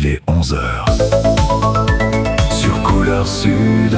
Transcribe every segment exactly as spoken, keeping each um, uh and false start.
est onze heures. Sur Couleur Sud.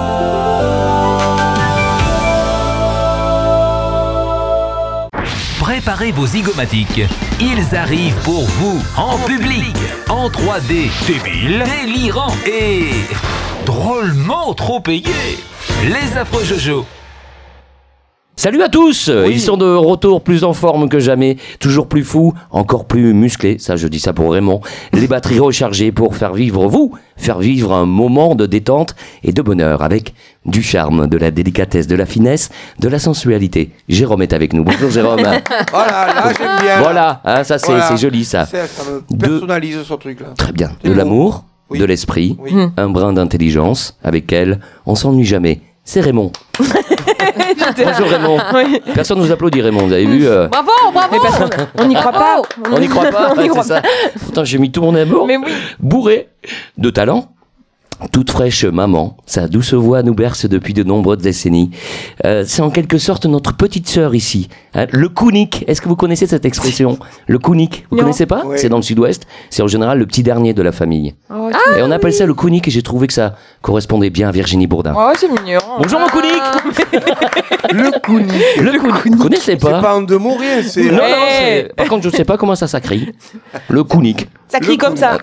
Préparez vos zygomatiques. Ils arrivent pour vous, en public, en trois D, débile, délirant et drôlement trop payé. Les affreux Jojo. Salut à tous, oui. Ils sont de retour plus en forme que jamais, toujours plus fous, encore plus musclés, ça je dis ça pour Raymond, les batteries rechargées pour faire vivre vous, faire vivre un moment de détente et de bonheur avec du charme, de la délicatesse, de la finesse, de la sensualité. Jérôme est avec nous, bonjour Jérôme. Voilà, là j'aime bien. Voilà, hein, ça c'est, voilà. c'est joli ça. C'est, ça me personnalise de... ce truc là. Très bien, de l'amour, oui. de l'esprit, oui. un brin d'intelligence avec elle, on s'ennuie jamais. C'est Raymond. Bonjour Raymond. Oui. Personne ne nous applaudit Raymond, vous avez vu euh... Bravo, bravo. On n'y croit pas. On n'y croit pas, ouais, c'est ça. Pourtant j'ai mis tout mon amour. Mais oui. Bourré de talent. Toute fraîche maman, sa douce voix nous berce depuis de nombreuses décennies. Euh, c'est en quelque sorte notre petite sœur ici. Hein, le Kounik, est-ce que vous connaissez cette expression ? Le Kounik, vous ne connaissez pas ? Oui. C'est dans le sud-ouest, c'est en général le petit dernier de la famille. Oh, et on appelle ça le Kounik et j'ai trouvé que ça correspondait bien à Virginie Bourdin. Oh, c'est mignon. Bonjour mon Kounik. Le Kounik. Le Kounik. Vous connaissez pas ? C'est pas un deux mots, rien. C'est... Non, non, c'est... Par contre, je ne sais pas comment ça s'écrit. Le Kounik. Ça crie comme ça.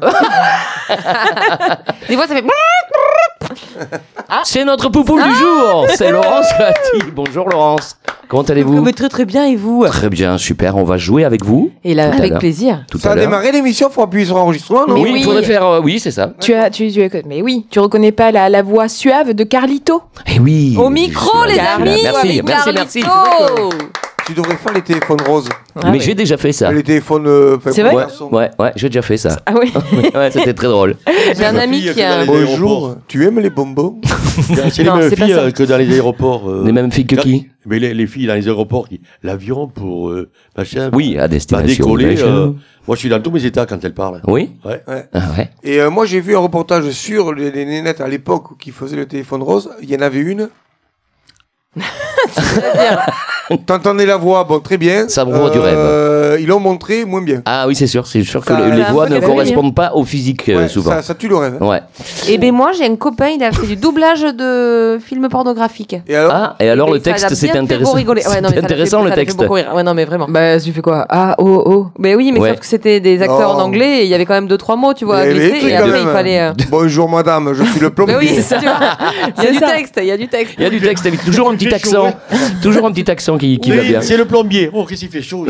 Des fois, ça fait... Ah. C'est notre poupoule ah. du jour. C'est Laurence Gatti. Bonjour Laurence. Comment allez-vous ? Mais très très bien, et vous ? Très bien, super. On va jouer avec vous. Et là, avec plaisir. Tout ça a démarré l'émission, il faut appuyer sur l'enregistrement, non ? Oui, il faudrait faire... Euh, oui, c'est ça. Tu as, tu, tu, mais oui, tu reconnais pas la, la voix suave de Carlito ? Eh oui. Au micro, les amis. Merci, merci, merci. Tu devrais faire les téléphones roses. Ah mais oui. j'ai déjà fait ça. Les téléphones. Euh, c'est vrai ? Ouais, ouais, ouais, j'ai déjà fait ça. Ah oui. Ouais, c'était très drôle. J'ai un ami qui a. Bonjour. Tu aimes les bonbons ? C'est les non, mêmes c'est filles euh, que dans les aéroports. Euh, les mêmes filles que quand, qui ? Mais les, les filles dans les aéroports, qui, l'avion pour euh, machin. Oui, à destination. Décoller. Euh, moi, je suis dans tous mes états quand elle parle. Oui. Ouais. ouais. Ah ouais. Et euh, moi, j'ai vu un reportage sur les, les nénettes à l'époque qui faisaient le téléphone rose. Il y en avait une. C'est très bien. T'entendais la voix, bon, très bien. Ça brouille euh, du rêve. Ils l'ont montré, moins bien. Ah oui, c'est sûr, c'est sûr que ça, le, les voix ne correspondent pas au physique ouais, euh, souvent. Ça, ça tue le rêve. Hein. Ouais. Et ben moi, j'ai un copain, il a fait du doublage de films pornographiques. Et alors Ah, et alors et le texte, c'était intéressant. Ouais, non, c'était intéressant fait, le texte. Ouais, non, mais vraiment. Bah, tu fais quoi ? Ah, oh, oh. Ben oui, mais ouais. sauf que c'était des acteurs oh. en anglais et il y avait quand même deux trois mots, tu vois, à glisser. Et après, il fallait. Euh... Bonjour madame, je suis le plombier. Oui, c'est ça. Il y a du texte, il y a du texte. Il y a du texte, avec toujours un petit accent. Toujours un petit accent qui va bien. C'est le plombier. Oh, qu'est-ce qu'il fait chaud.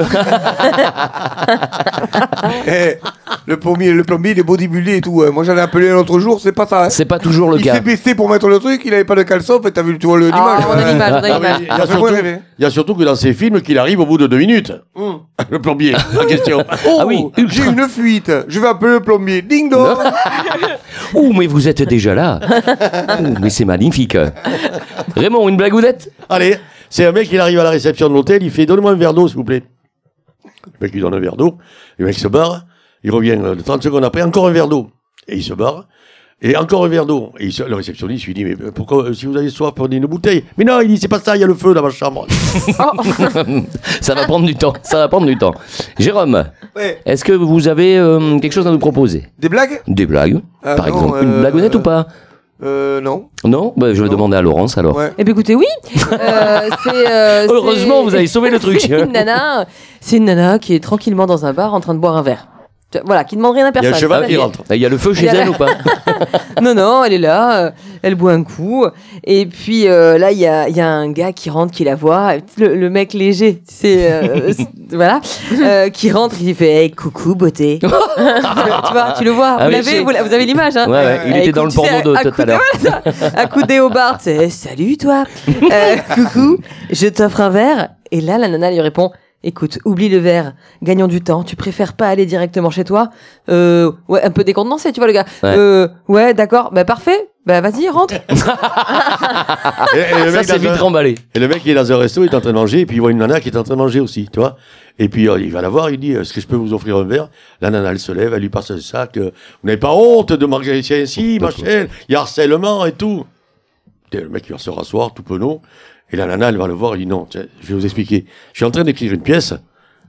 hey, le plombier, le plombier, il est bodybuildé et tout. Moi, j'en ai appelé un autre jour, c'est pas ça. Hein. C'est pas toujours le il cas. Il s'est baissé pour mettre le truc, il avait pas de caleçon. En fait, t'as vu, tu vois l'image. Ah, on a l'image, on a l'image. Il y a surtout, il y a surtout que dans ces films, qu'il arrive au bout de deux minutes. Mm. Le plombier, la question. Oh, ah oui, j'ai une fuite. Je vais appeler le plombier. Ding dong. Ouh, mais vous êtes déjà là. Ouh, mais c'est magnifique. Raymond, une blagounette ? Allez. C'est un mec, il arrive à la réception de l'hôtel, il fait « Donnez-moi un verre d'eau, s'il vous plaît. » Le mec lui donne un verre d'eau, le mec se barre, il revient trente secondes après, encore un verre d'eau. Et il se barre, et encore un verre d'eau. Et il se, le réceptionniste lui dit « Mais pourquoi, si vous avez soif, prenez une bouteille. » Mais non, il dit « C'est pas ça, il y a le feu dans ma chambre. » Ça va prendre du temps, ça va prendre du temps. Jérôme, ouais. Est-ce que vous avez euh, quelque chose à nous proposer ? Des blagues ? Des blagues, ah, par non, exemple. Euh, une blagounette euh... ou pas ? Euh, non. Non bah, Je vais non. demander à Laurence alors. Ouais. Eh bien écoutez, oui. euh, c'est, euh, Heureusement, c'est... vous avez sauvé le truc. C'est une nana, c'est une nana qui est tranquillement dans un bar en train de boire un verre. Voilà, qui ne demande rien à personne. Il y a un cheval qui rentre. Il y a le feu chez elle ou pas ? Non, non, elle est là, euh, elle boit un coup. Et puis euh, là, il y a, y a un gars qui rentre, qui la voit. Le, le mec léger, c'est, euh, c'est voilà, euh, qui rentre, il fait hey, coucou, beauté. Tu vois, tu le vois. Ah, vous, l'avez, vous, vous avez l'image, hein ? Ouais, ouais, il euh, était écoute, dans le porno de tout à l'heure. Voilà, accoudé au bar, c'est salut toi. Euh, coucou, je t'offre un verre. Et là, la nana lui répond. Écoute, oublie le verre, gagnons du temps, tu préfères pas aller directement chez toi ? Euh, ouais, un peu décontenancé, tu vois le gars. Ouais, euh, ouais d'accord, bah parfait, bah vas-y, rentre. et, et le ça, c'est vite un... remballé. Et le mec, il est dans un resto, il est en train de manger, et puis il voit une nana qui est en train de manger aussi, tu vois. Et puis euh, il va la voir, il dit, est-ce que je peux vous offrir un verre ? La nana, elle se lève, elle lui passe un sac. Euh, vous n'avez pas honte de manger ici, ainsi, ma chaîne, il y a harcèlement et tout. Et le mec, il va se rasseoir, tout penaud. Et la nana, elle va le voir, elle dit non, je vais vous expliquer. Je suis en train d'écrire une pièce,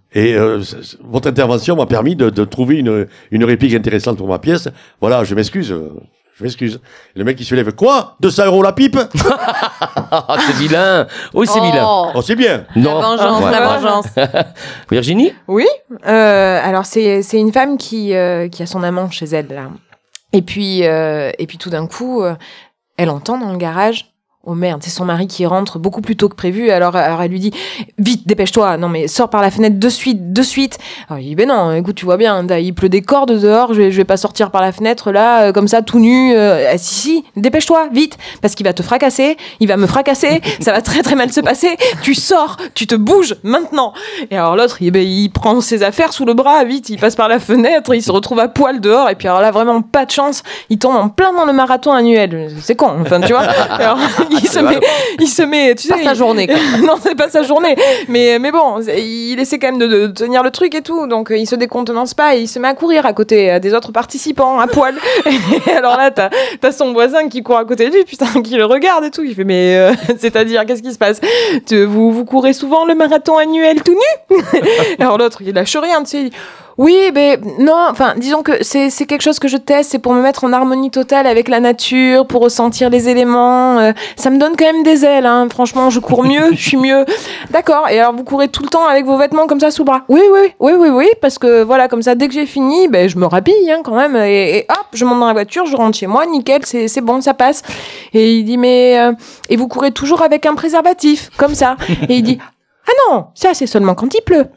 Et euh, c- c- votre intervention m'a permis de, de trouver une, une réplique intéressante pour ma pièce. Voilà, je m'excuse. euh, Je m'excuse. Le mec qui se lève, quoi deux cents euros la pipe? Ah, c'est vilain. Oh, c'est vilain. Oh, c'est bien. La vengeance, Ouais. la vengeance. Virginie? Oui, euh, alors c'est c'est une femme qui euh, qui a son amant chez elle là. Et puis euh, et puis tout d'un coup, euh, elle entend dans le garage. Oh merde, c'est son mari qui rentre beaucoup plus tôt que prévu. Alors, alors elle lui dit vite, dépêche-toi. Non mais sors par la fenêtre de suite, de suite. Alors il dit ben non, écoute, tu vois bien, il pleut des cordes dehors. Je vais, je vais pas sortir par la fenêtre là, euh, comme ça, tout nu. Euh, ah, si si, dépêche-toi, vite, parce qu'il va te fracasser. Il va me fracasser. Ça va très très mal se passer. Tu sors, tu te bouges maintenant. Et alors l'autre, il, ben, il prend ses affaires sous le bras, vite, il passe par la fenêtre, il se retrouve à poil dehors. Et puis alors là, vraiment pas de chance. Il tombe en plein dans le marathon annuel. C'est con, enfin tu vois. Et alors, il se met, il se met, tu sais, Pas sa il- journée, quoi. non, c'est pas sa journée. Mais, mais bon, c'est- il essaie quand même de, de tenir le truc et tout. Donc, euh, il se décontenance pas et il se met à courir à côté euh, des autres participants, à poil. Et alors là, t'as, t'as son voisin qui court à côté de lui, putain, qui le regarde et tout. Il fait, mais, euh, c'est-à-dire, qu'est-ce qui se passe? Tu- vous, vous courez souvent le marathon annuel tout nu? Alors l'autre, il lâche rien, tu sais. Il dit, oui, mais non, enfin, disons que c'est, c'est quelque chose que je teste, c'est pour me mettre en harmonie totale avec la nature, pour ressentir les éléments. euh, ça me donne quand même des ailes, hein. Franchement, je cours mieux, je suis mieux. D'accord, et alors vous courez tout le temps avec vos vêtements comme ça sous le bras? Oui, oui, oui, oui, oui, parce que voilà, comme ça, dès que j'ai fini, ben, je me rhabille, hein, quand même, et, et hop, je monte dans la voiture, je rentre chez moi, nickel, c'est, c'est bon, ça passe. Et il dit, mais, euh, et vous courez toujours avec un préservatif, comme ça. Et il dit, ah non, ça c'est seulement quand il pleut.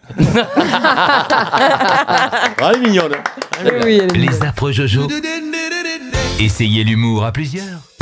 Ah, elle est mignonne. Oui, oui, elle est Les affreux Jojo. Essayez l'humour à plusieurs.